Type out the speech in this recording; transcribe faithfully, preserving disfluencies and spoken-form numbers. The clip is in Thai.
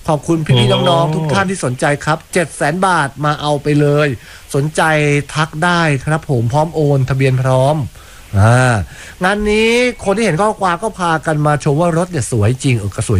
ขอบคุณพี่ๆน้องๆทุกท่านที่สนใจครับ เจ็ดแสน บาทมาเอาไปเลยสนใจทักได้ครับผมพร้อมโอนทะเบียนพร้อมอ่างานนี้คนที่เห็นข้อความก็พากันมาชมว่ารถเนี่ยสวยจริงเออก็สวย